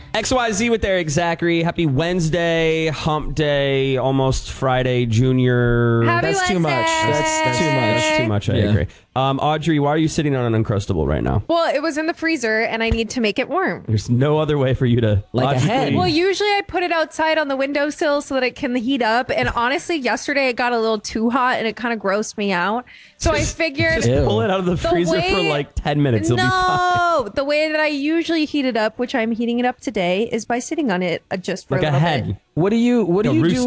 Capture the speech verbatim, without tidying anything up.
X Y Z with Eric Zachary. Happy Wednesday, hump day, almost Friday, Junior. Happy That's Wednesday. too much. That's, that's too much. That's too much, I Yeah. agree. Um, Audrey, why are you sitting on an Uncrustable right now? Well, it was in the freezer and I need to make it warm. There's no other way for you to Like a logically- hen. Well, usually I put it outside on the windowsill so that it can heat up. And honestly, yesterday it got a little too hot and it kind of grossed me out. So I figured... Just Ew. pull it out of the, The freezer way- for like ten minutes. It'll be fine. No, the way that I usually heat it up, which I'm heating it up today, is by sitting on it uh, just for Like a a little hen. bit. What do you What do A you rooster. do